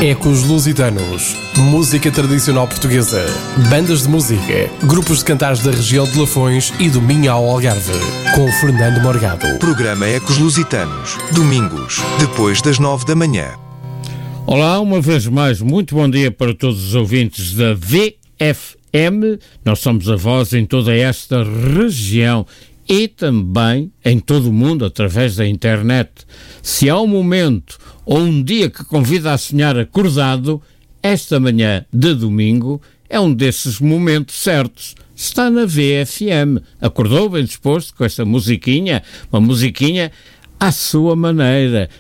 Ecos Lusitanos, música tradicional portuguesa, bandas de música, grupos de cantares da região de Lafões e do Minho ao Algarve, com Fernando Morgado. Programa Ecos Lusitanos, domingos, depois das 9 da manhã. Olá, uma vez mais, muito bom dia para todos os ouvintes da VFM. Nós somos a voz em toda esta região e também em todo o mundo, através da internet. Se há um momento ou um dia que convida a sonhar acordado, esta manhã de domingo é um desses momentos certos. Está na VFM. Acordou bem disposto com esta musiquinha? Uma musiquinha à sua maneira,